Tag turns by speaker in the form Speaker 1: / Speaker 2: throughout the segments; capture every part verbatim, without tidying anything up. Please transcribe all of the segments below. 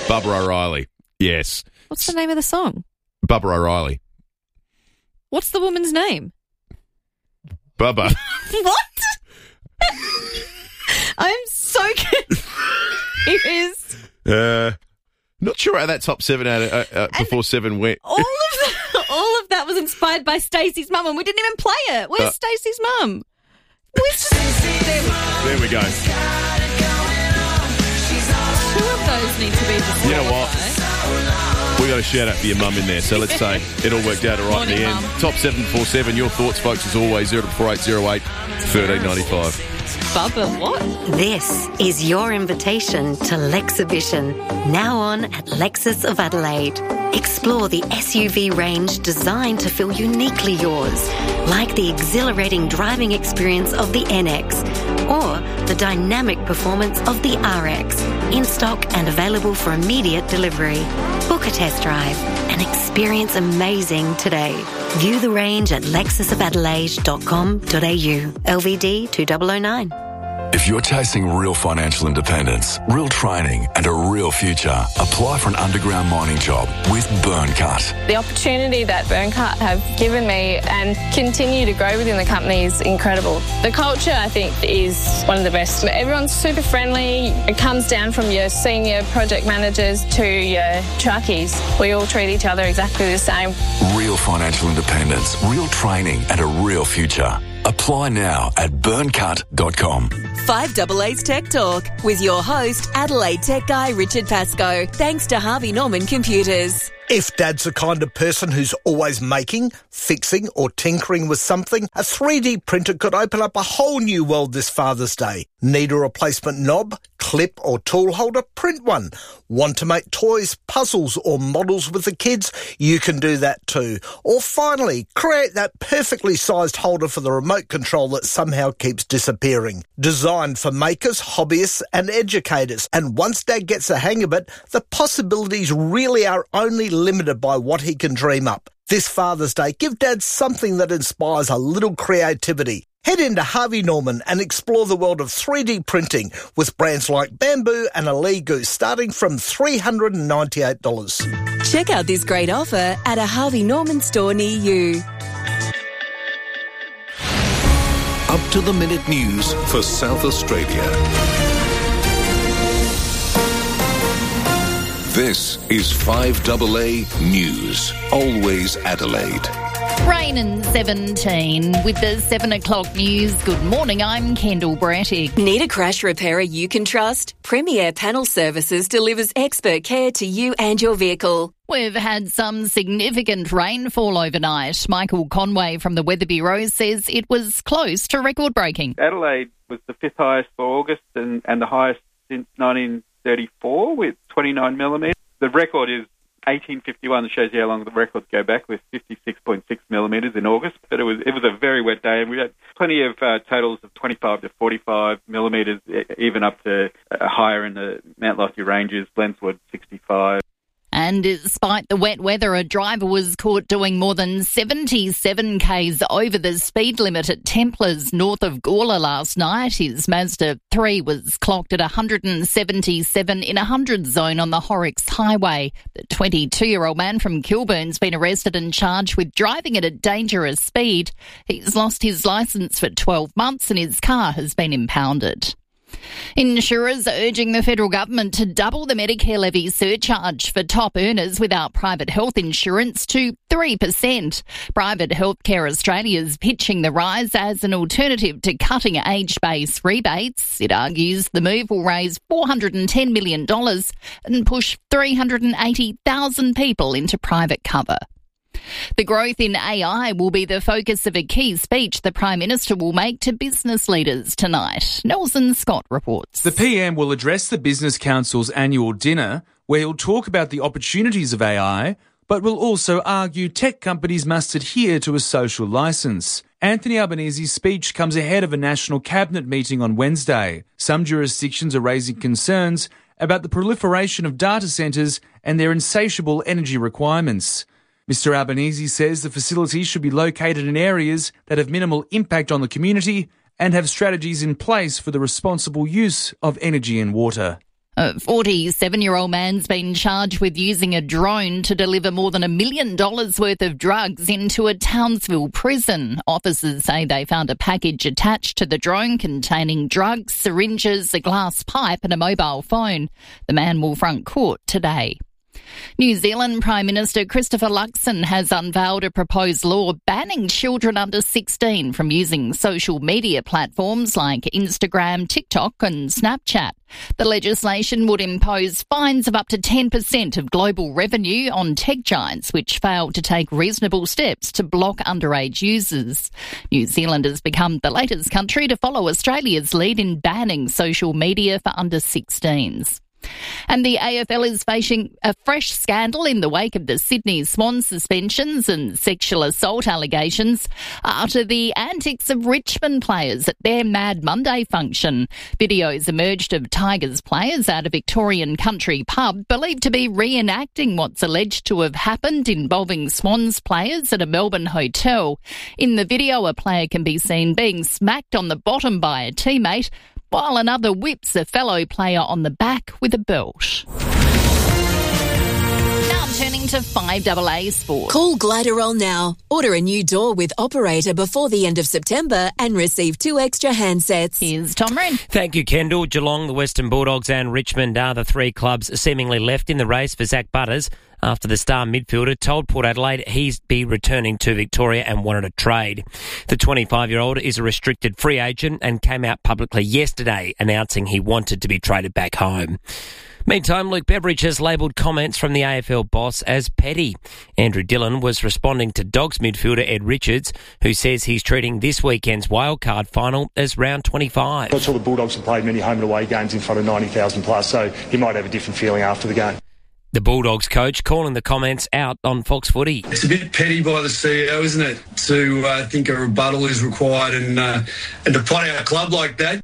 Speaker 1: Bubba O'Reilly. Yes.
Speaker 2: What's the name of the song?
Speaker 1: Bubba O'Reilly.
Speaker 2: What's the woman's name?
Speaker 1: Bubba.
Speaker 2: What? I'm so confused.
Speaker 1: Uh, not sure how that top seven out of, uh, uh, before seven went.
Speaker 2: All of that, all of that was inspired by Stacey's mum, and we didn't even play it. Where's
Speaker 1: Uh,
Speaker 2: Stacey's mum? Where's there, we,
Speaker 1: There we go.
Speaker 2: two of those need to be disqualified.
Speaker 1: You know what? We got a shout out for your mum in there, so let's say it all worked out all right in the
Speaker 2: Morning,
Speaker 1: end.
Speaker 2: Mum.
Speaker 1: Top seven four seven. Your thoughts, folks, as always. Zero four eight zero eight thirteen ninety five.
Speaker 2: Bubba, what?
Speaker 3: This is your invitation to Lexhibition, now on at Lexus of Adelaide. Explore the S U V range designed to feel uniquely yours, like the exhilarating driving experience of the N X or the dynamic performance of the R X, in stock and available for immediate delivery. Book a test drive and experience amazing today. View the range at lexus of adelaide dot com dot a u. L V D two thousand nine.
Speaker 4: If you're chasing real financial independence, real training and a real future, apply for an underground mining job with Burncut.
Speaker 5: The opportunity that Burncut have given me and continue to grow within the company is incredible. The culture, I think, is one of the best. Everyone's super friendly. It comes down from your senior project managers to your truckies. We all treat each other exactly the same.
Speaker 4: Real financial independence, real training and a real future. Apply now at burncut dot com.
Speaker 6: five double A's Tech Talk with your host, Adelaide Tech Guy Richard Pascoe. Thanks to Harvey Norman Computers.
Speaker 7: If Dad's the kind of person who's always making, fixing or tinkering with something, a three D printer could open up a whole new world this Father's Day. Need a replacement knob, clip or tool holder? Print one. Want to make toys, puzzles or models with the kids? You can do that too. Or finally, create that perfectly sized holder for the remote control that somehow keeps disappearing. Designed for makers, hobbyists and educators. And once Dad gets the hang of it, the possibilities really are only limited by what he can dream up. This Father's Day, give Dad something that inspires a little creativity. Head into Harvey Norman and explore the world of three D printing with brands like Bamboo and Aligo starting from three hundred ninety-eight dollars.
Speaker 6: Check out this great offer at a Harvey Norman store near you.
Speaker 8: Up to the minute news for South Australia. This is five double A News, always Adelaide.
Speaker 9: Rain and seventeen with the seven o'clock news. Good morning, I'm Kendall Brattick.
Speaker 6: Need a crash repairer you can trust? Premier Panel Services delivers expert care to you and your vehicle.
Speaker 9: We've had some significant rainfall overnight. Michael Conway from the Weather Bureau says it was close to record-breaking.
Speaker 10: Adelaide was the fifth highest for August and, and the highest since nineteen thirty-four with twenty-nine millimetres. The record is eighteen fifty-one. That shows you how long the records go back, with fifty-six point six millimetres in August. But it was it was a very wet day, and we had plenty of uh, totals of twenty-five to forty-five millimetres, even up to uh, higher in the Mount Lofty ranges, Glenswood sixty-five.
Speaker 9: And despite the wet weather, a driver was caught doing more than seventy-seven kays over the speed limit at Templars north of Gawler last night. His Mazda three was clocked at one hundred seventy-seven in a one hundred zone on the Horrocks Highway. The twenty-two-year-old man from Kilburn's been arrested and charged with driving at a dangerous speed. He's lost his licence for twelve months and his car has been impounded. Insurers are urging the federal government to double the Medicare levy surcharge for top earners without private health insurance to three percent. Private Healthcare Australia is pitching the rise as an alternative to cutting age-based rebates. It argues the move will raise four hundred ten million dollars and push three hundred eighty thousand people into private cover. The growth in A I will be the focus of a key speech the Prime Minister will make to business leaders tonight. Nelson Scott reports.
Speaker 11: The P M will address the Business Council's annual dinner, where he'll talk about the opportunities of A I, but will also argue tech companies must adhere to a social licence. Anthony Albanese's speech comes ahead of a National Cabinet meeting on Wednesday. Some jurisdictions are raising concerns about the proliferation of data centres and their insatiable energy requirements. Mister Albanese says the facilities should be located in areas that have minimal impact on the community and have strategies in place for the responsible use of energy and water.
Speaker 9: A forty-seven-year-old man's been charged with using a drone to deliver more than a million dollars worth of drugs into a Townsville prison. Officers say they found a package attached to the drone containing drugs, syringes, a glass pipe and a mobile phone. The man will front court today. New Zealand Prime Minister Christopher Luxon has unveiled a proposed law banning children under sixteen from using social media platforms like Instagram, TikTok and Snapchat. The legislation would impose fines of up to ten percent of global revenue on tech giants which fail to take reasonable steps to block underage users. New Zealand has become the latest country to follow Australia's lead in banning social media for under sixteens. And the A F L is facing a fresh scandal in the wake of the Sydney Swans suspensions and sexual assault allegations after the antics of Richmond players at their Mad Monday function. Videos emerged of Tigers players at a Victorian country pub believed to be reenacting what's alleged to have happened involving Swans players at a Melbourne hotel. In the video, a player can be seen being smacked on the bottom by a teammate, while another whips a fellow player on the back with a belt. Now turning to five A A Sport.
Speaker 6: Call Gliderol now. Order a new door with Operator before the end of September and receive two extra handsets.
Speaker 9: Here's Tom Wren.
Speaker 12: Thank you, Kendall. Geelong, the Western Bulldogs and Richmond are the three clubs seemingly left in the race for Zach Butters after the star midfielder told Port Adelaide he'd be returning to Victoria and wanted a trade. The twenty-five-year-old is a restricted free agent and came out publicly yesterday announcing he wanted to be traded back home. Meantime, Luke Beveridge has labelled comments from the A F L boss as petty. Andrew Dillon was responding to Dogs midfielder Ed Richards, who says he's treating this weekend's wildcard final as round twenty-five.
Speaker 13: I'm sure the Bulldogs have played many home and away games in front of ninety thousand plus, so he might have a different feeling after the game.
Speaker 12: The Bulldogs coach calling the comments out on Fox Footy.
Speaker 14: It's a bit petty by the C E O, isn't it, to uh, think a rebuttal is required and, uh, and to play our club like that.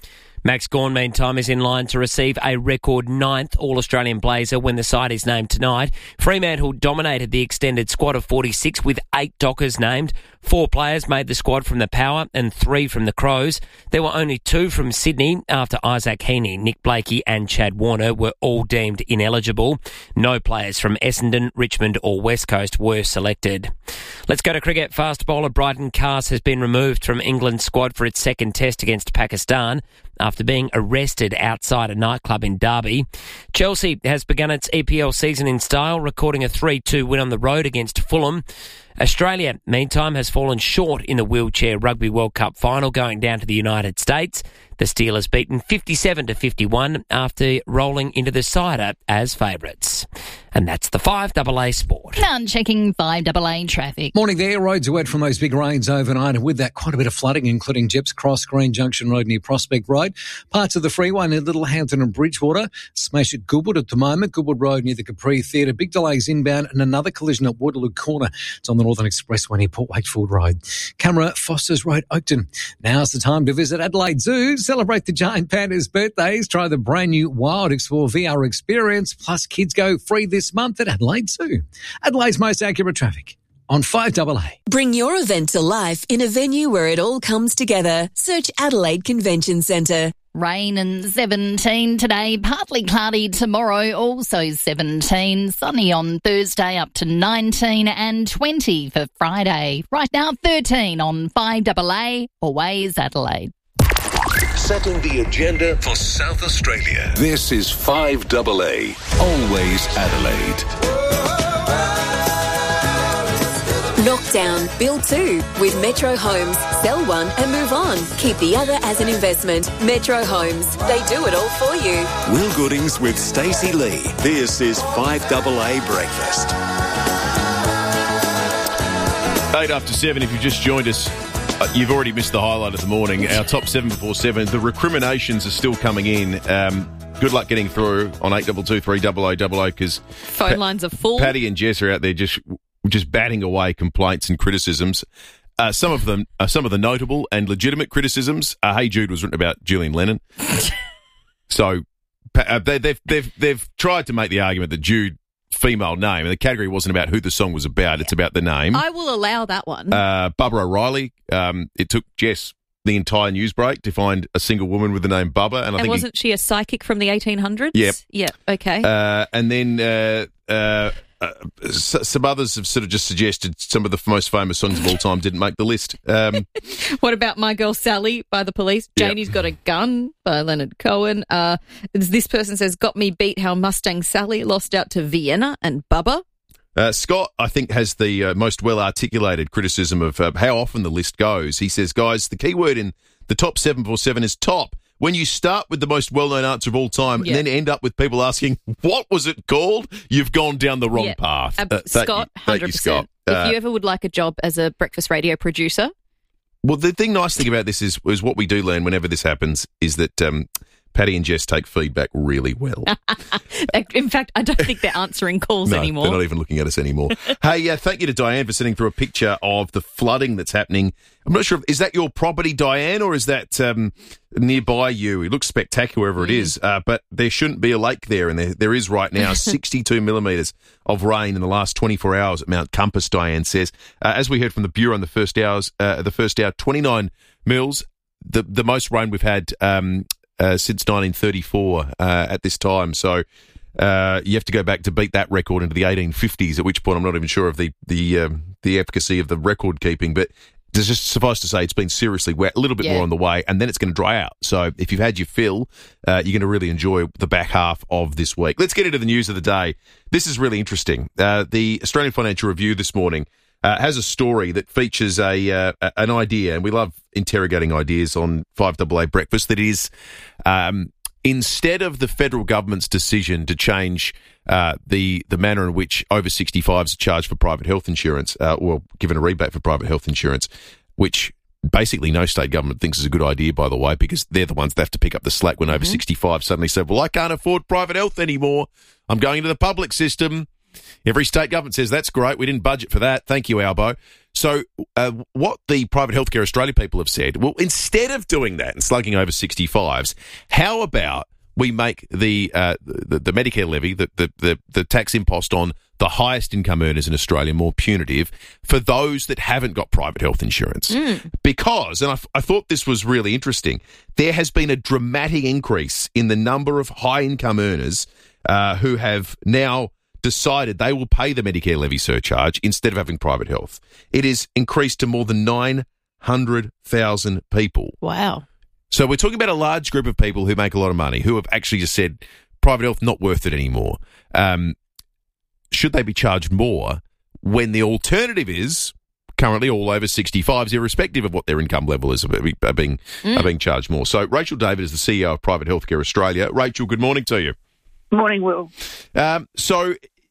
Speaker 12: Max Gawn, meantime, is in line to receive a record ninth All-Australian Blazer when the side is named tonight. Fremantle dominated the extended squad of forty-six with eight Dockers named. Four players made the squad from the Power and three from the Crows. There were only two from Sydney after Isaac Heaney, Nick Blakey and Chad Warner were all deemed ineligible. No players from Essendon, Richmond or West Coast were selected. Let's go to cricket. Fast bowler Bryden Cars has been removed from England's squad for its second test against Pakistan after being arrested outside a nightclub in Derby. Chelsea has begun its E P L season in style, recording a three two win on the road against Fulham. Australia, meantime, has fallen short in the Wheelchair Rugby World Cup final, going down to the United States. The Steelers beaten fifty-seven to fifty-one after rolling into the cider as favourites. And that's the five A A Sport.
Speaker 9: Now checking five A A traffic.
Speaker 15: Morning there. Roads are wet from those big rains overnight, and with that, quite a bit of flooding, including Jeps Cross, Green Junction Road near Prospect Road. Parts of the freeway near Littlehampton and Bridgewater. Smash at Goodwood at the moment. Goodwood Road near the Capri Theatre. Big delays inbound and another collision at Waterloo Corner. It's on the Northern Expressway near Port Wakefield Road. Camera, Fosters Road, Oakton. Now's the time to visit Adelaide Zoo. Celebrate the giant panda's birthdays. Try the brand new Wild Explore V R experience. Plus, kids go free this month at Adelaide Zoo. Adelaide's most accurate traffic on five A A.
Speaker 6: Bring your event to life in a venue where it all comes together. Search Adelaide Convention Centre.
Speaker 9: Rain and seventeen today, partly cloudy tomorrow, also seventeen, sunny on Thursday up to nineteen and twenty for Friday. Right now thirteen on five A A, always Adelaide.
Speaker 8: Setting the agenda for South Australia. This is five A A, always Adelaide.
Speaker 6: Knockdown, build two with Metro Homes. Sell one and move on. Keep the other as an investment. Metro Homes. They do it all for you.
Speaker 8: Will Goodings with Stacey Lee. This is five A A Breakfast.
Speaker 1: Eight after seven, if you've just joined us, uh, you've already missed the highlight of the morning. Our top seven before seven. The recriminations are still coming in. Um, good luck getting through on eight two two three double oh double oh because
Speaker 2: phone pa- lines are full.
Speaker 1: Patty and Jess are out there just just batting away complaints and criticisms. Uh, some of them, uh, some of the notable and legitimate criticisms. Uh, Hey Jude was written about Julian Lennon. so uh, they, they've they've they've tried to make the argument that Jude, female name, and the category wasn't about who the song was about. It's about the name.
Speaker 2: I will allow that one.
Speaker 1: Uh, Barbara O'Reilly. Um, it took Jess the entire news break to find a single woman with the name Bubba. And, I
Speaker 2: and
Speaker 1: think
Speaker 2: wasn't
Speaker 1: he,
Speaker 2: she a psychic from the eighteen hundreds?
Speaker 1: Yep.
Speaker 2: Yeah, okay.
Speaker 1: Uh, and then uh, uh, uh, s- some others have sort of just suggested some of the most famous songs of all time didn't make the list. Um,
Speaker 2: What about My Girl Sally by The Police?
Speaker 1: Yep.
Speaker 2: Janie's Got a Gun by Leonard Cohen. Uh, this person says, Got Me Beat How Mustang Sally Lost Out to Vienna and Bubba.
Speaker 1: Uh, Scott, I think, has the uh, most well-articulated criticism of uh, how often the list goes. He says, guys, the key word in the top seven four seven is top. When you start with the most well-known answer of all time
Speaker 2: Yeah.
Speaker 1: and then end up with people asking, what was it called? You've gone down the wrong
Speaker 2: Yeah.
Speaker 1: path.
Speaker 2: Ab-
Speaker 1: Uh, thank
Speaker 2: Scott,
Speaker 1: you-
Speaker 2: one
Speaker 1: thank
Speaker 2: hundred
Speaker 1: you,
Speaker 2: percent.
Speaker 1: Scott.
Speaker 2: If
Speaker 1: Uh,
Speaker 2: you ever would like a job as a breakfast radio producer,
Speaker 1: Well, the thing, nice thing about this is, is what we do learn whenever this happens is that um, Patty and Jess take feedback really well.
Speaker 2: in fact, I don't think they're answering calls
Speaker 1: no,
Speaker 2: anymore.
Speaker 1: they're not even looking at us anymore. Hey, uh, thank you to Diane for sending through a picture of the flooding that's happening. I'm not sure, if, is that your property, Diane, or is that um, nearby you? It looks spectacular wherever it is, uh, but there shouldn't be a lake there, and there, there is right now sixty-two millimetres of rain in the last twenty-four hours at Mount Compass, Diane says. Uh, as we heard from the Bureau in the first hours, uh, the first hour, twenty-nine mils, the, the most rain we've had um, uh, since nineteen thirty-four uh, at this time, so... Uh, you have to go back to beat that record into the eighteen fifties, at which point I'm not even sure of the the um, the efficacy of the record keeping. But there's just suffice to say it's been seriously wet, a little bit
Speaker 2: Yeah.
Speaker 1: more on the way, and then it's going to dry out. So if you've had your fill, uh, you're going to really enjoy the back half of this week. Let's get into the news of the day. This is really interesting. Uh, the Australian Financial Review this morning uh, has a story that features a uh, an idea, and we love interrogating ideas on five A A Breakfast, that is... Um, Instead of the federal government's decision to change uh, the the manner in which over sixty-fives are charged for private health insurance, uh, or given a rebate for private health insurance, which basically no state government thinks is a good idea, by the way, because they're the ones that have to pick up the slack when over sixty-five suddenly say, well, I can't afford private health anymore. I'm going into the public system. Every state government says, that's great. We didn't budget for that. Thank you, Albo. So uh, what the Private Healthcare Australia people have said, well, instead of doing that and slugging over sixty-fives, how about we make the uh, the, the Medicare levy, the, the, the, the tax impost on the highest income earners in Australia, more punitive for those that haven't got private health insurance?
Speaker 2: Mm.
Speaker 1: Because, and I, I thought this was really interesting, there has been a dramatic increase in the number of high income earners uh, who have now decided they will pay the Medicare levy surcharge instead of having private health. It is increased to more than nine hundred thousand people.
Speaker 2: Wow.
Speaker 1: So we're talking about a large group of people who make a lot of money, who have actually just said, private health, not worth it anymore. Um, should they be charged more when the alternative is currently all over sixty-fives, irrespective of what their income level is, are being,
Speaker 2: Mm.
Speaker 1: are being charged more? So Rachel David is the C E O of Private Healthcare Australia. Rachel, good morning to you.
Speaker 16: Morning, Will.
Speaker 1: Um, so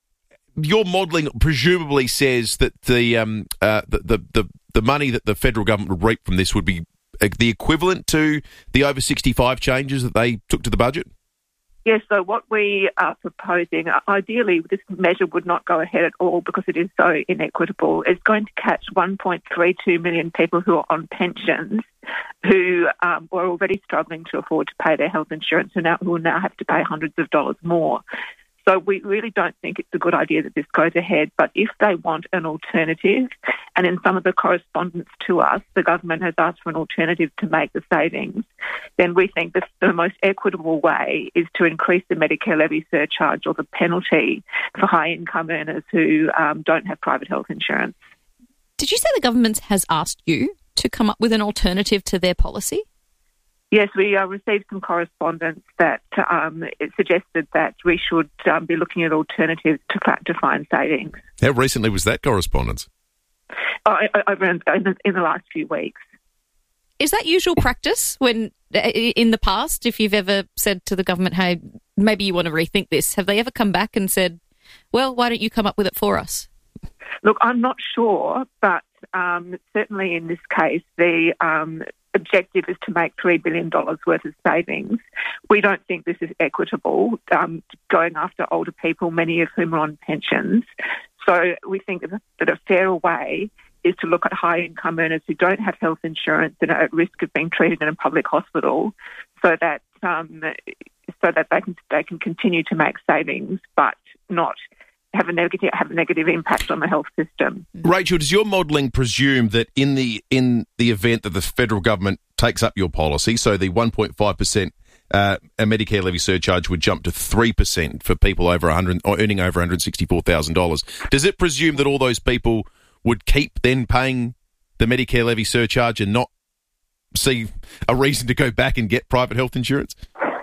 Speaker 1: your modelling presumably says that the, um, uh, the, the the the money that the federal government would reap from this would be uh, the equivalent to the over sixty-five changes that they took to the budget?
Speaker 16: Yes, so what we are proposing, uh, ideally this measure would not go ahead at all because it is so inequitable. It's going to catch one point three two million people who are on pensions who um, were already struggling to afford to pay their health insurance who, now, who will now have to pay hundreds of dollars more. So we really don't think it's a good idea that this goes ahead. But if they want an alternative, and in some of the correspondence to us, the government has asked for an alternative to make the savings, then we think that the most equitable way is to increase the Medicare levy surcharge or the penalty for high-income earners who um, don't have private health insurance.
Speaker 2: Did you say the government has asked you to come up with an alternative to their policy?
Speaker 16: Yes, we uh, received some correspondence that um, it suggested that we should um, be looking at alternatives to, to find savings.
Speaker 1: How recently was that correspondence?
Speaker 16: Oh, over in, in, the, in the last few weeks.
Speaker 2: Is that usual practice when, in the past, if you've ever said to the government, hey, maybe you want to rethink this, have they ever come back and said, well, why don't you come up with it for us?
Speaker 16: Look, I'm not sure, but um, certainly in this case, the um, objective is to make three billion dollars worth of savings. We don't think this is equitable, um, going after older people, many of whom are on pensions. So we think that a fairer way is to look at high-income earners who don't have health insurance and are at risk of being treated in a public hospital, so that um, so that they can they can continue to make savings, but not have a negative have a negative impact on the health system.
Speaker 1: Rachel, does your modelling presume that in the in the event that the federal government takes up your policy, so the one point five percent uh, a Medicare levy surcharge would jump to three percent for people over one hundred or earning over one hundred sixty-four thousand dollars, does it presume that all those people would keep then paying the Medicare levy surcharge and not see a reason to go back and get private health insurance?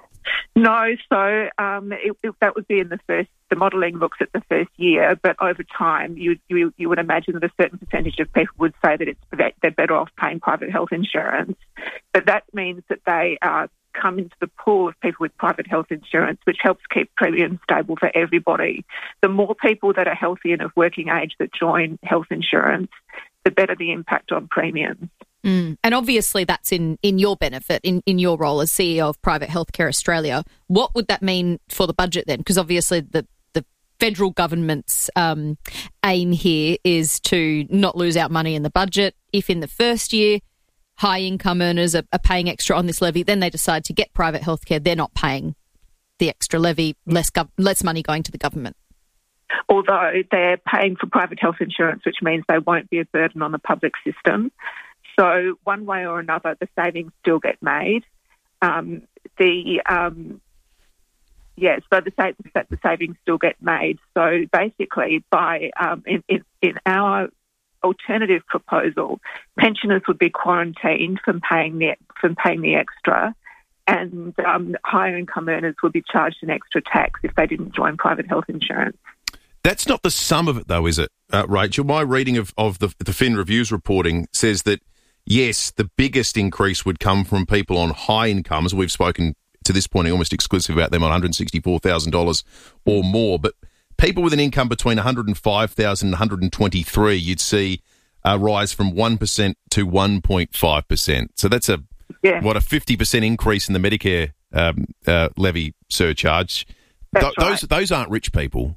Speaker 16: No, so um, it, it, that would be in the first. The modelling looks at the first year, but over time, you, you you would imagine that a certain percentage of people would say that it's that they're better off paying private health insurance. But that means that they uh, come into the pool of people with private health insurance, which helps keep premiums stable for everybody. The more people that are healthy and of working age that join health insurance, the better the impact on premiums.
Speaker 2: Mm. And obviously that's in, in your benefit, in, in your role as C E O of Private Healthcare Australia. What would that mean for the budget then? Because obviously the, the federal government's um, aim here is to not lose out money in the budget. If in the first year high-income earners are, are paying extra on this levy, then they decide to get private healthcare, they're not paying the extra levy, less gov- less money going to the government.
Speaker 16: Although they're paying for private health insurance, which means they won't be a burden on the public system. So one way or another, the savings still get made. Um, the um, yeah, so the, sa- the savings still get made. So basically, by um, in, in, in our alternative proposal, pensioners would be quarantined from paying the from paying the extra, and um, higher income earners would be charged an extra tax if they didn't join private health insurance.
Speaker 1: That's not the sum of it, though, is it, uh, Rachel? My reading of, of the, the Fin Review's reporting says that, yes, the biggest increase would come from people on high incomes. We've spoken to this point almost exclusively about them on one hundred sixty-four thousand dollars or more. But people with an income between one hundred five thousand dollars and one hundred twenty-three thousand dollars, you'd see a rise from one percent to one point five percent. So that's a, yeah. what, a fifty percent increase in the Medicare um, uh, levy surcharge.
Speaker 16: That's
Speaker 1: Th-
Speaker 16: right.
Speaker 1: Those, those aren't rich people.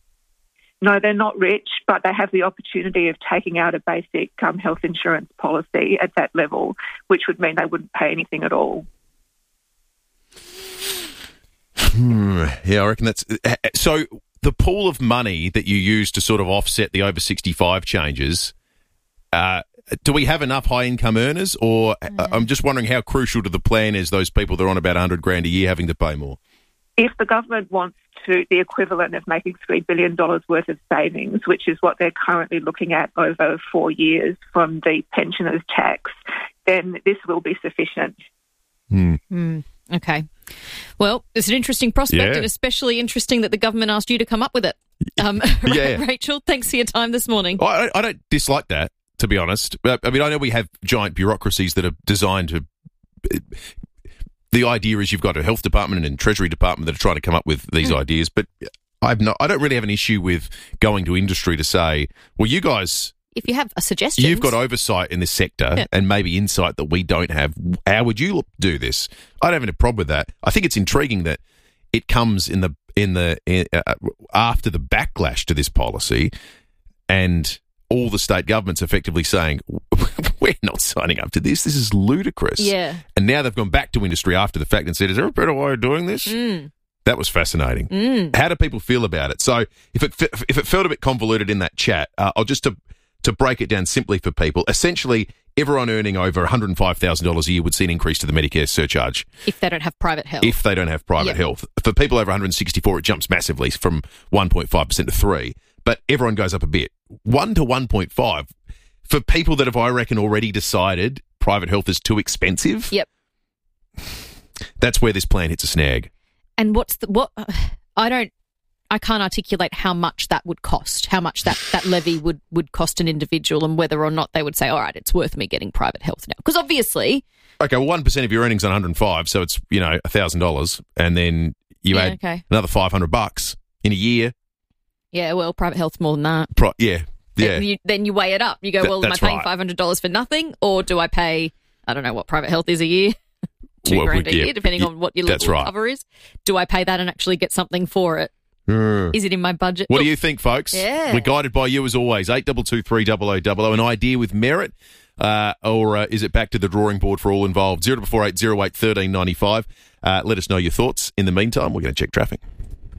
Speaker 16: No, they're not rich, but they have the opportunity of taking out a basic um, health insurance policy at that level, which would mean they wouldn't pay anything at all.
Speaker 1: Hmm, yeah, I reckon that's... So the pool of money that you use to sort of offset the over sixty-five changes, uh, do we have enough high-income earners? Or mm-hmm. I'm just wondering how crucial to the plan is those people that are on about one hundred grand a year having to pay more?
Speaker 16: If the government wants to the equivalent of making three billion dollars worth of savings, which is what they're currently looking at over four years from the pensioners' tax, then this will be sufficient.
Speaker 1: Mm.
Speaker 2: Mm, okay. Well, it's an interesting prospect,
Speaker 1: yeah.
Speaker 2: and especially interesting that the government asked you to come up with it. Um,
Speaker 1: yeah.
Speaker 2: Rachel, thanks for your time this morning.
Speaker 1: I, I don't dislike that, to be honest. I mean, I know we have giant bureaucracies that are designed to... The idea is you've got a health department and a treasury department that are trying to come up with these mm. ideas, but I've not, I don't really have an issue with going to industry to say, well, you guys...
Speaker 2: If you have a suggestion...
Speaker 1: You've got oversight in this sector
Speaker 2: yeah.
Speaker 1: and maybe insight that we don't have. How would you do this? I don't have any problem with that. I think it's intriguing that it comes in the in the in, uh, after the backlash to this policy and all the state governments effectively saying, we're not signing up to this. This is ludicrous.
Speaker 2: Yeah.
Speaker 1: And now they've gone back to industry after the fact and said, is there a better way of doing this?
Speaker 2: Mm.
Speaker 1: That was fascinating.
Speaker 2: Mm.
Speaker 1: How do people feel about it? So if it if it felt a bit convoluted in that chat, uh, I'll just to, to break it down simply for people, essentially everyone earning over one hundred five thousand dollars a year would see an increase to the Medicare surcharge.
Speaker 2: If they don't have private health.
Speaker 1: If they don't have private
Speaker 2: yep.
Speaker 1: health. For people over one hundred sixty-four, it jumps massively from one point five percent to three. But everyone goes up a bit. one to one point five. For people that have, I reckon, already decided private health is too expensive.
Speaker 2: Yep.
Speaker 1: That's where this plan hits a snag.
Speaker 2: And what's the, what, I don't, I can't articulate how much that would cost, how much that, that levy would, would cost an individual and whether or not they would say, all right, it's worth me getting private health now. Because obviously.
Speaker 1: Okay, well, one percent of your earnings on one hundred five, so it's, you know, one thousand dollars. And then you
Speaker 2: yeah,
Speaker 1: add
Speaker 2: okay.
Speaker 1: another five hundred bucks in a year.
Speaker 2: Yeah, well, private health's more than that.
Speaker 1: Pro- yeah, yeah.
Speaker 2: Then you, then you weigh it up. You go,
Speaker 1: Th-
Speaker 2: well, am I paying
Speaker 1: right.
Speaker 2: five hundred dollars for nothing or do I pay, I don't know what private health is a year? Two
Speaker 1: well,
Speaker 2: grand a
Speaker 1: yeah,
Speaker 2: year, depending
Speaker 1: yeah,
Speaker 2: on what your
Speaker 1: that's
Speaker 2: level
Speaker 1: right.
Speaker 2: of cover is. Do I pay that and actually get something for it?
Speaker 1: Mm.
Speaker 2: Is it in my budget?
Speaker 1: What
Speaker 2: Look,
Speaker 1: do you think, folks?
Speaker 2: Yeah.
Speaker 1: We're guided by you as always. eight two two three zero zero zero zero. An idea with merit? Uh, or uh, is it back to the drawing board for all involved? zero four eight zero eight one three nine five. Uh, let us know your thoughts. In the meantime, we're going to check traffic.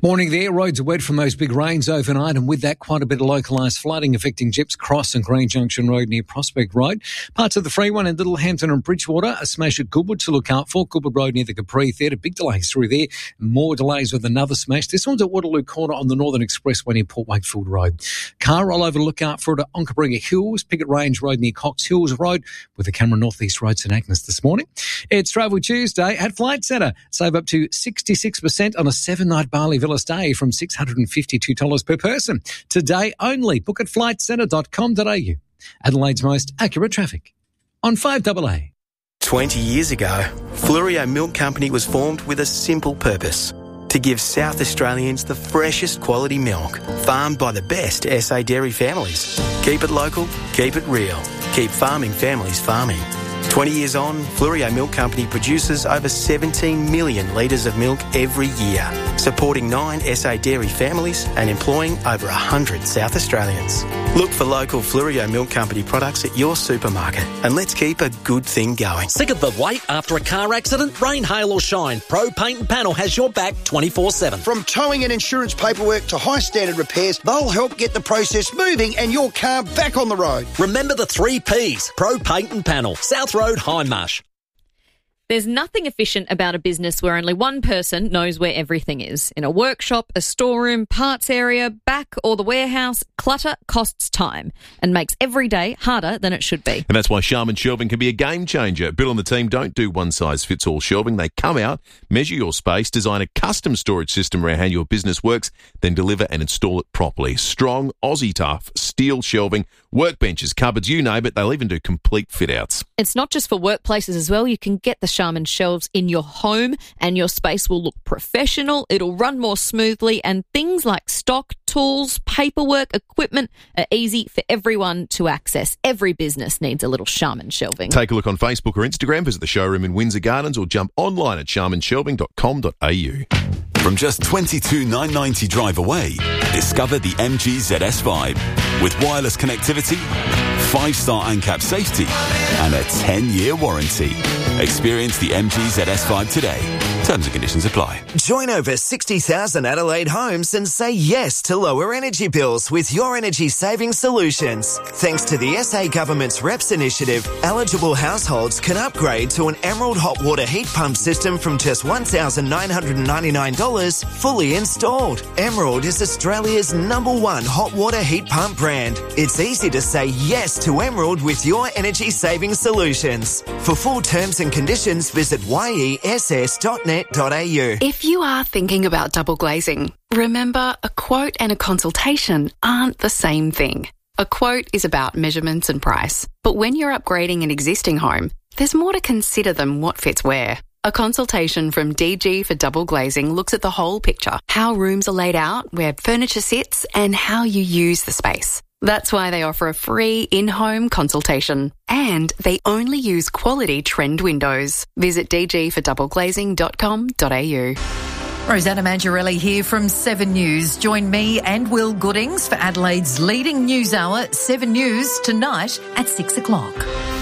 Speaker 15: Morning there. Roads are wet from those big rains overnight, and with that, quite a bit of localised flooding affecting Gipps Cross and Green Junction Road near Prospect Road. Parts of the Free One in Littlehampton and Bridgewater. A smash at Goodwood to look out for. Goodwood Road near the Capri Theatre. Big delays through there. More delays with another smash. This one's at Waterloo Corner on the Northern Expressway near Port Wakefield Road. Car rollover to look out for it at Onkaparinga Hills, Picket Range Road near Cox Hills Road, with the Cameron North East Road St Agnes this morning. It's Travel Tuesday at Flight Centre. Save up to sixty-six percent on a seven-night Bali Villa stay from six hundred fifty-two dollars per person. Today only. Book at flight centre dot com dot a u. Adelaide's most accurate traffic on five double A.
Speaker 17: twenty years ago, Flurio Milk Company was formed with a simple purpose: to give South Australians the freshest quality milk, farmed by the best S A dairy families. Keep it local, keep it real, keep farming families farming. twenty years on, Flurio Milk Company produces over seventeen million litres of milk every year, supporting nine S A dairy families and employing over one hundred South Australians. Look for local Flurio Milk Company products at your supermarket, and let's keep a good thing going.
Speaker 18: Sick of the wait after a car accident? Rain, hail or shine, Pro Paint and Panel has your back twenty-four seven.
Speaker 19: From towing and insurance paperwork to high standard repairs, they'll help get the process moving and your car back on the road.
Speaker 18: Remember the three Ps: Pro Paint and Panel, South Road, Hindmarsh.
Speaker 2: There's nothing efficient about a business where only one person knows where everything is. In a workshop, a storeroom, parts area, back or the warehouse, clutter costs time and makes every day harder than it should be.
Speaker 1: And that's why Sharman Shelving can be a game changer. Bill and the team don't do one-size-fits-all shelving. They come out, measure your space, design a custom storage system around how your business works, then deliver and install it properly. Strong, Aussie tough, steel shelving, workbenches, cupboards, you name it. They'll even do complete fit-outs.
Speaker 2: It's not just for workplaces as well. You can get the Sharman shelves in your home and your space will look professional. It'll run more smoothly, and things like stock, tools, paperwork, equipment are easy for everyone to access. Every business needs a little Sharman shelving.
Speaker 1: Take a look on Facebook or Instagram, visit the showroom in Windsor Gardens, or jump online at sharman shelving dot com dot a u.
Speaker 20: From just twenty-two thousand nine hundred ninety drive away, discover the M G Z S Vibe. With wireless connectivity, five-star ANCAP safety, and a ten-year warranty. Experience the M G Z S Vibe today. Terms and conditions apply.
Speaker 21: Join over sixty thousand Adelaide homes and say yes to lower energy bills with your energy saving solutions. Thanks to the S A Government's R E P S initiative, eligible households can upgrade to an Emerald hot water heat pump system from just one thousand nine hundred ninety-nine dollars fully installed. Emerald is Australia's number one hot water heat pump brand. It's easy to say yes to Emerald with your energy saving solutions. For full terms and conditions, visit y e s s dot net dot a u.
Speaker 22: If you are thinking about double glazing, remember a quote and a consultation aren't the same thing. A quote is about measurements and price, but when you're upgrading an existing home, there's more to consider than what fits where. A consultation from D G for double glazing looks at the whole picture, how rooms are laid out, where furniture sits, and how you use the space. That's why they offer a free in-home consultation. And they only use quality trend windows. Visit d g for double glazing dot com dot a u.
Speaker 23: Rosanna Mangiarelli here from Seven News. Join me and Will Goodings for Adelaide's leading news hour, Seven News, tonight at six o'clock.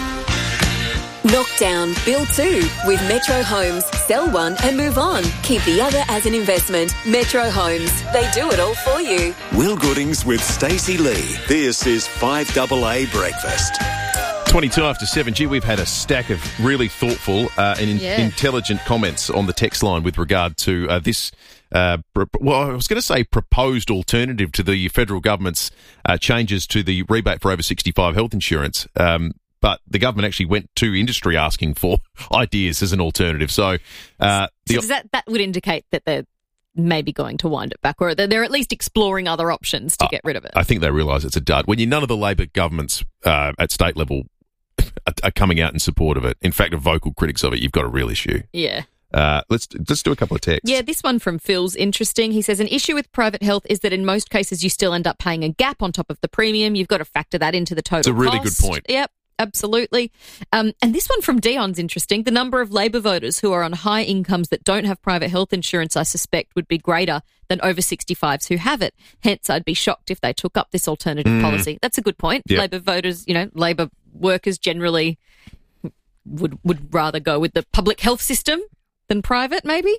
Speaker 6: Knock down, build two with Metro Homes. Sell one and move on. Keep the other as an investment. Metro Homes. They do it all for you.
Speaker 8: Will Goodings with Stacey Lee. This is five double A Breakfast.
Speaker 1: twenty-two after seven. Gee, we've had a stack of really thoughtful uh, and in-
Speaker 2: Yeah.
Speaker 1: intelligent comments on the text line with regard to uh, this. Uh, pro- well, I was going to say proposed alternative to the federal government's uh, changes to the rebate for over sixty-five health insurance. Um, But the government actually went to industry asking for ideas as an alternative. So, uh, the,
Speaker 2: So does that, that would indicate that they're maybe going to wind it back, or that they're at least exploring other options to
Speaker 1: uh,
Speaker 2: get rid of it.
Speaker 1: I think they realise it's a dud. When you none of the Labor governments uh, at state level are, are coming out in support of it, in fact, are vocal critics of it, you've got a real issue.
Speaker 2: Yeah.
Speaker 1: Uh, let's let's do a couple of texts.
Speaker 2: Yeah, this one from Phil's interesting. He says, an issue with private health is that in most cases you still end up paying a gap on top of the premium. You've got to factor that into the total
Speaker 1: It's a really
Speaker 2: cost.
Speaker 1: good point.
Speaker 2: Yep. Absolutely. Um, and this one from Dion's interesting. The number of Labor voters who are on high incomes that don't have private health insurance, I suspect, would be greater than over sixty-fives who have it. Hence, I'd be shocked if they took up this alternative
Speaker 1: Mm.
Speaker 2: policy. That's a good point.
Speaker 1: Yep.
Speaker 2: Labor voters, you know, Labor workers generally would would rather go with the public health system than private, maybe.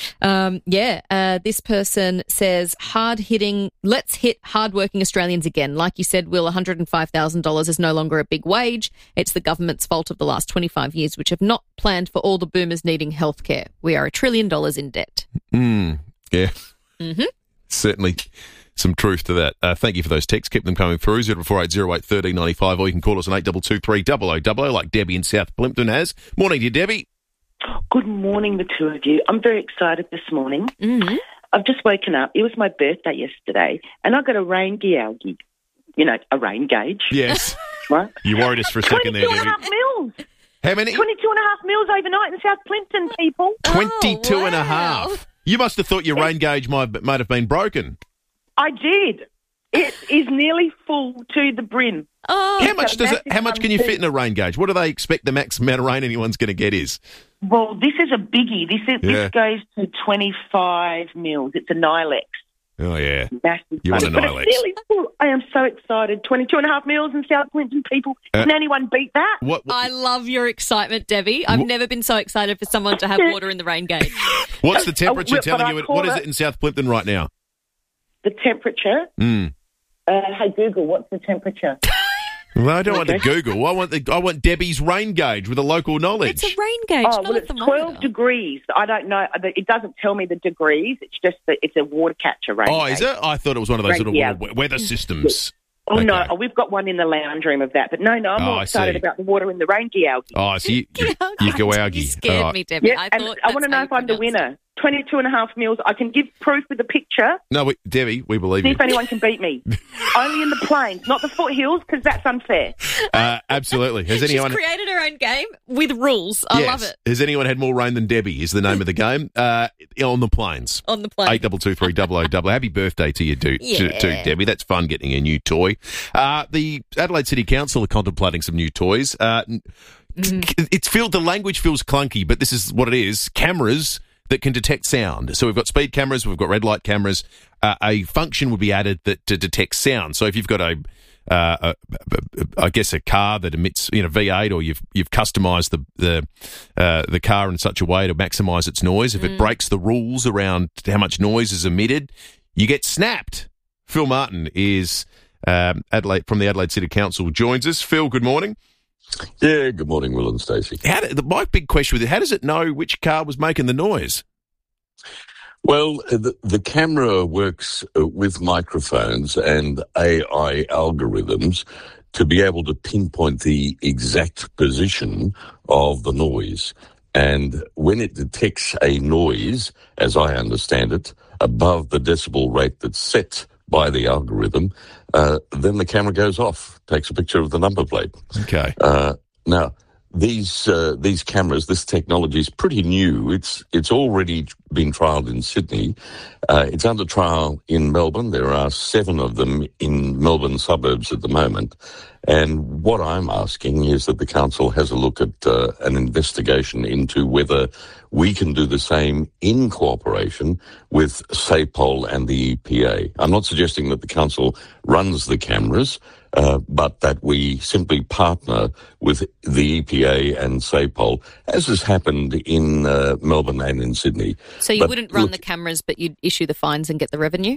Speaker 2: Um, yeah, uh, this person says hard-hitting, let's hit hard-working Australians again. Like you said, Will, one hundred five thousand dollars is no longer a big wage. It's the government's fault of the last twenty-five years, which have not planned for all the boomers needing healthcare. We are a trillion dollars in debt.
Speaker 1: Mm, yeah.
Speaker 2: Mm-hmm.
Speaker 1: Certainly some truth to that. Uh, thank you for those texts. Keep them coming through, zero four eight zero eight one three nine five, or you can call us on eight two two three zero zero zero zero like Debbie in South Plympton has. Morning to you, Debbie.
Speaker 3: Good morning, the two of you. I'm very excited this morning.
Speaker 2: Mm-hmm.
Speaker 3: I've just woken up. It was my birthday yesterday, and I got a rain gauge. You know, a rain gauge.
Speaker 1: Yes.
Speaker 3: Right?
Speaker 1: You worried us for a second there,
Speaker 3: twenty-two
Speaker 1: Debbie.
Speaker 3: and a half mils.
Speaker 1: How many?
Speaker 3: twenty-two and a half mils overnight in South Plympton, people.
Speaker 1: twenty-two
Speaker 2: Oh,
Speaker 1: and a half. You must have thought your rain gauge might, might have been broken.
Speaker 3: I did. It is nearly full to the brim.
Speaker 2: Oh,
Speaker 1: How much does it? How much can you fit in a rain gauge? What do they expect the max amount of rain anyone's going to get is?
Speaker 3: Well, this is a biggie. This is
Speaker 1: Yeah.
Speaker 3: this goes to twenty-five mils. It's a Nilex.
Speaker 1: Oh, yeah.
Speaker 3: Massive.
Speaker 1: You want a
Speaker 3: But
Speaker 1: Nilex.
Speaker 3: it's nearly full. I am so excited. twenty-two and a half mils in South Plympton, people.
Speaker 1: Uh,
Speaker 3: Can anyone beat that?
Speaker 1: What?
Speaker 2: I love your excitement, Debbie. I've
Speaker 1: What-
Speaker 2: never been so excited for someone to have water in the rain gauge.
Speaker 1: What's the temperature
Speaker 3: Oh, but
Speaker 1: telling
Speaker 3: I
Speaker 1: you? What
Speaker 3: call
Speaker 1: is
Speaker 3: it-
Speaker 1: it in South Plympton right now?
Speaker 3: The temperature?
Speaker 1: Mm.
Speaker 3: Uh, hey, Google, what's the temperature?
Speaker 1: Well, I don't want to
Speaker 3: Okay.
Speaker 1: Google. I want the I want Debbie's rain gauge with a local knowledge.
Speaker 2: It's a rain gauge,
Speaker 3: Oh,
Speaker 2: not
Speaker 3: well,
Speaker 2: a
Speaker 3: it's
Speaker 2: thermometer.
Speaker 3: twelve degrees. I don't know. It doesn't tell me the degrees. It's just that it's a water catcher rain
Speaker 1: Oh,
Speaker 3: gauge.
Speaker 1: is it? I thought it was one of those
Speaker 3: Rain-
Speaker 1: little
Speaker 3: yeah.
Speaker 1: we- weather systems.
Speaker 3: Oh,
Speaker 1: Okay.
Speaker 3: no. Oh, we've got one in the lounge room of that. But no, no, I'm
Speaker 1: Oh,
Speaker 3: more
Speaker 1: I
Speaker 3: excited
Speaker 1: see.
Speaker 3: about the water in the rain gauge.
Speaker 1: Oh, so you, you, you go ougie.
Speaker 2: You scared
Speaker 1: All
Speaker 2: me,
Speaker 1: right.
Speaker 2: Debbie.
Speaker 3: Yeah,
Speaker 2: I
Speaker 3: and
Speaker 2: thought
Speaker 3: I want to
Speaker 2: that's
Speaker 3: know
Speaker 2: how
Speaker 3: if I'm the
Speaker 2: you pronounced
Speaker 3: winner. twenty-two and a half mils. I can give proof with a picture.
Speaker 1: No, we, Debbie, we believe
Speaker 3: See
Speaker 1: you.
Speaker 3: if anyone can beat me. Only in the plains, not the foothills, because that's unfair.
Speaker 1: Uh, absolutely. Has
Speaker 2: She's
Speaker 1: anyone?
Speaker 2: created her own game with rules. I
Speaker 1: yes.
Speaker 2: love it.
Speaker 1: Has anyone had more rain than Debbie? Is the name of the game uh, on the plains.
Speaker 2: On the plane.
Speaker 1: Eight double two three double o double. Happy birthday to you, do, to,
Speaker 2: Yeah.
Speaker 1: to Debbie. That's fun getting a new toy. Uh, the Adelaide City Council are contemplating some new toys. Uh,
Speaker 2: Mm-hmm.
Speaker 1: It's feel the language feels clunky, but this is what it is: cameras that can detect sound. So we've got speed cameras, we've got red light cameras. Uh, a function would be added that to detect sound. So if you've got a Uh, a, a, I guess a car that emits, you know, V eight, or you've you've customised the the uh, the car in such a way to maximise its noise. If
Speaker 2: Mm.
Speaker 1: it breaks the rules around how much noise is emitted, you get snapped. Phil Martin is um, Adelaide from the Adelaide City Council joins us. Phil, good morning.
Speaker 4: Yeah, good morning, Will and Stacey.
Speaker 1: How do, the, my big question with it: how does it know which car was making the noise?
Speaker 4: Well, the, the camera works uh, with microphones and A I algorithms to be able to pinpoint the exact position of the noise. And when it detects a noise, as I understand it, above the decibel rate that's set by the algorithm, uh, then the camera goes off, takes a picture of the number plate.
Speaker 1: Okay.
Speaker 4: Uh, now, These uh, these cameras, this technology is pretty new. It's it's already been trialled in Sydney. Uh, it's under trial in Melbourne. There are seven of them in Melbourne suburbs at the moment. And what I'm asking is that the council has a look at uh, an investigation into whether we can do the same in cooperation with SAPOL and the E P A. I'm not suggesting that the council runs the cameras, Uh, but that we simply partner with the E P A and SAPOL, as has happened in uh, Melbourne and in Sydney.
Speaker 2: So you
Speaker 4: But
Speaker 2: wouldn't run
Speaker 4: look,
Speaker 2: the cameras, but you'd issue the fines and get the revenue?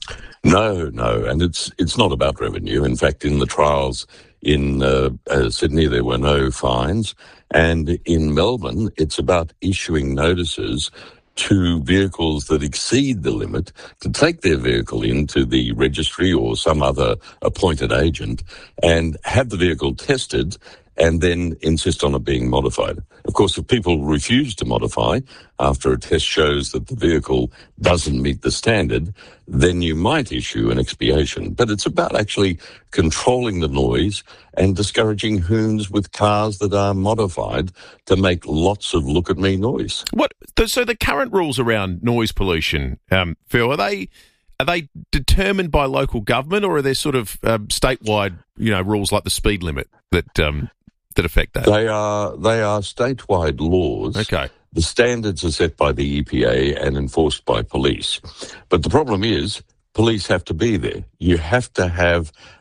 Speaker 4: No, no, and it's it's not about revenue. In fact, in the trials in uh, uh, Sydney, there were no fines, and in Melbourne, it's about issuing notices to vehicles that exceed the limit to take their vehicle into the registry or some other appointed agent and have the vehicle tested and then insist on it being modified. Of course, if people refuse to modify after a test shows that the vehicle doesn't meet the standard, then you might issue an expiation. But it's about actually controlling the noise and discouraging hoons with cars that are modified to make lots of look-at-me noise.
Speaker 1: What? So the current rules around noise pollution, um, Phil, are they are they determined by local government, or are there sort of um, statewide, you know, rules like the speed limit that um, that affect that?
Speaker 4: They are they are statewide laws.
Speaker 1: Okay.
Speaker 4: The standards are set by the E P A and enforced by police. But the problem is, police have to be there. You have to have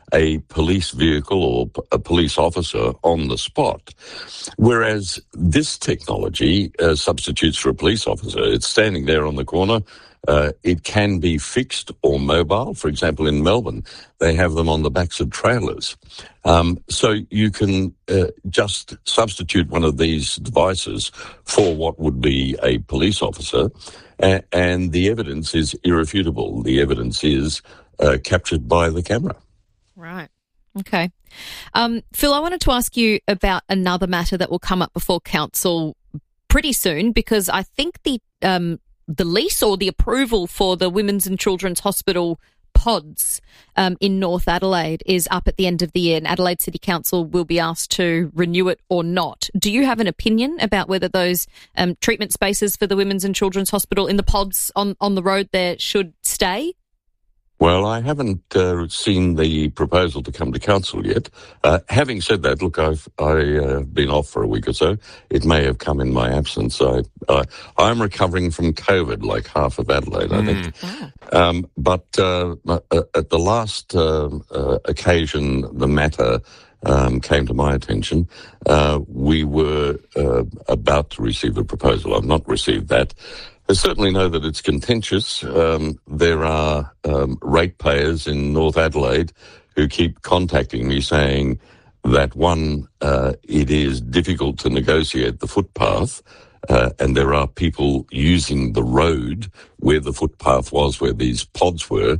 Speaker 4: a police vehicle or p- a police officer on the spot. Whereas this technology uh, substitutes for a police officer. It's standing there on the corner. Uh, it can be fixed or mobile. For example, in Melbourne, they have them on the backs of trailers. Um, so you can uh, just substitute one of these devices for what would be a police officer, a- and the evidence is irrefutable. The evidence is uh, captured by the camera.
Speaker 2: Right. Okay. Um, Phil, I wanted to ask you about another matter that will come up before council pretty soon, because I think the um, the lease or the approval for the Women's and Children's Hospital pods um, in North Adelaide is up at the end of the year, and Adelaide City Council will be asked to renew it or not. Do you have an opinion about whether those um, treatment spaces for the Women's and Children's Hospital in the pods on, on the road there should stay?
Speaker 4: Well, I haven't uh, seen the proposal to come to council yet. Uh, having said that, look, I've I, uh, been off for a week or so. It may have come in my absence. I, I, I'm recovering from COVID, like half of Adelaide, I think. Mm. Um, but uh, at the last uh, uh, occasion the matter um, came to my attention, uh, we were uh, about to receive a proposal. I've not received that. I certainly know that it's contentious. Um, there are um, ratepayers in North Adelaide who keep contacting me saying that, one, uh, it is difficult to negotiate the footpath, uh, and there are people using the road where the footpath was, where these pods were,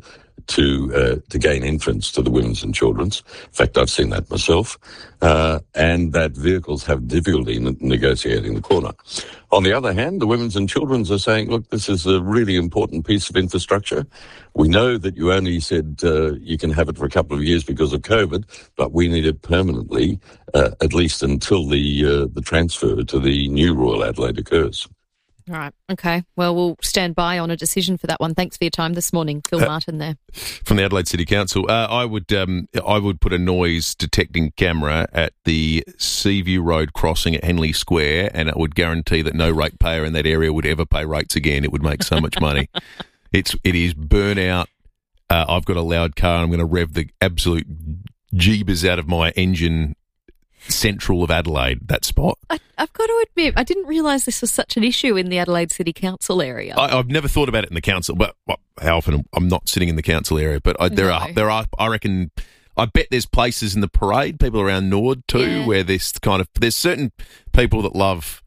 Speaker 4: to uh, to gain entrance to the Women's and Children's. In fact, I've seen that myself, uh, and that vehicles have difficulty in negotiating the corner. On the other hand, the Women's and Children's are saying, look, this is a really important piece of infrastructure. We know that you only said uh, you can have it for a couple of years because of COVID, but we need it permanently, uh, at least until the uh, the transfer to the new Royal Adelaide occurs.
Speaker 2: Right. Okay. Well, we'll stand by on a decision for that one. Thanks for your time this morning, Phil uh, Martin there.
Speaker 1: From the Adelaide City Council, uh, I would um, I would put a noise detecting camera at the Seaview Road crossing at Henley Square, and it would guarantee that no ratepayer in that area would ever pay rates again. It would make so much money. It's it is burnout. Uh, I've got a loud car. I'm going to rev the absolute jeebers out of my engine. Central of Adelaide, that spot.
Speaker 2: I, I've got to admit, I didn't realise this was such an issue in the Adelaide City Council area.
Speaker 1: I, I've never thought about it in the council, but well, how often I'm not sitting in the council area. But I, there no. are, there are. I reckon, I bet there's places in the parade, people around Nord too, yeah. where there's kind of there's certain people that love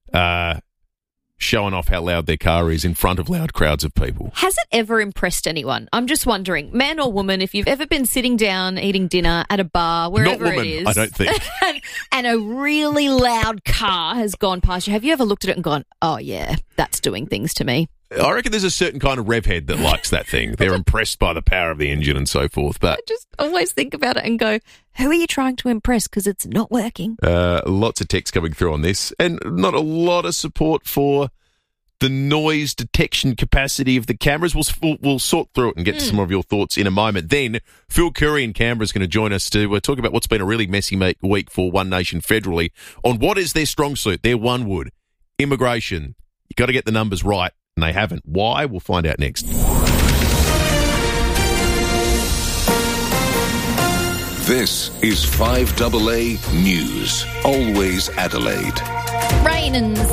Speaker 1: uh, showing off how loud their car is in front of loud crowds of people.
Speaker 2: Has it ever impressed anyone? I'm just wondering, man or woman, if you've ever been sitting down eating dinner at a bar, wherever
Speaker 1: Not woman,
Speaker 2: it is.
Speaker 1: I don't think.
Speaker 2: and, and a really loud car has gone past you. Have you ever looked at it and gone, oh, yeah, that's doing things to me?
Speaker 1: I reckon there's a certain kind of rev head that likes that thing. They're impressed by the power of the engine and so forth. But
Speaker 2: I just always think about it and go, who are you trying to impress? Because it's not working.
Speaker 1: Uh, lots of text coming through on this, and not a lot of support for the noise detection capacity of the cameras. We'll, we'll, we'll sort through it and get mm. to some of your thoughts in a moment. Then Phil Curry in Canberra is going to join us to uh, talk about what's been a really messy week for One Nation federally on what is their strong suit, their one wood, immigration. You've got to get the numbers right, and they haven't. Why? We'll find out next.
Speaker 8: This is five A A News, always Adelaide.
Speaker 9: Rain and